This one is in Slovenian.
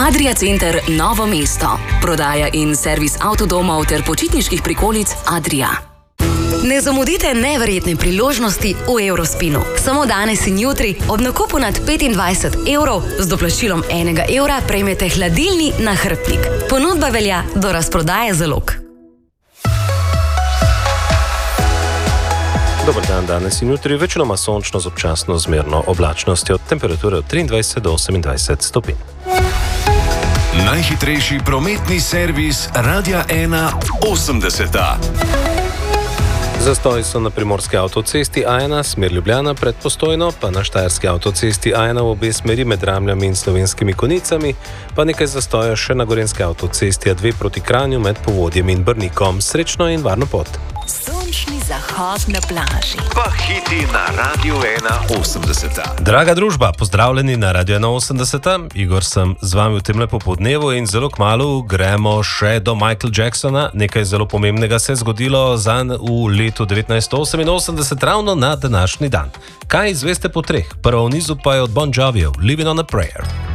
Adria Center Novo mesto. Prodaja in servis avtodomov ter počitniških prikolic Adria. Ne zamudite neverjetne priložnosti v Eurospinu. Samo danes in jutri ob nakupu nad 25 evrov z doplačilom 1 evra prejmete hladilni nahrbtnik. Ponudba velja do razprodaje zalog. Dober dan, danes in jutri večinoma sončno z občasno zmerno oblačnostjo, temperature od 23 do 28 stopinj. Najhitrejši prometni servis Radia 1 80. Zastoji so na primorski avtocesti A1, smer Ljubljana pred Postojno, pa na štajerski avtocesti A1 v obe smeri med Ramljami in Slovenskimi Konicami, pa nekaj zastoja še na gorenski avtocesti A2 proti Kranju med Povodjem in Brnikom. Srečno in varno pot. Sončni zahod na plaži. Pa hiti na Radio 1 80. Draga družba, pozdravljeni na Radio 1 80. Igor sem z vami v tem lepo podnevu in zelo kmalu gremo še do Michaela Jacksona. Nekaj zelo pomembnega se je zgodilo zanj v letu 1988, ravno na današnji dan. Kaj izveste po treh? Prvo v nizu pa je od Bon Jovijev, Living on a Prayer.